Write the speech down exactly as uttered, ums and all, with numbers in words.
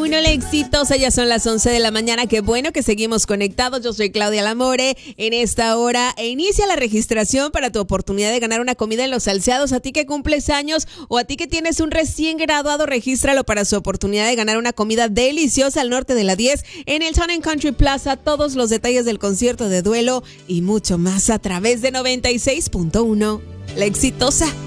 uno, La Exitosa. Ya son las once de la mañana. Qué bueno que seguimos conectados. Yo soy Claudia Lamore. En esta hora e inicia la registración para tu oportunidad de ganar una comida en Los Salceados. A ti que cumples años o a ti que tienes un recién graduado, regístralo para su oportunidad de ganar una comida deliciosa al norte de la diez en el Town and Country Plaza. Todos los detalles del concierto de Duelo y mucho más a través de noventa y seis punto uno. La Exitosa.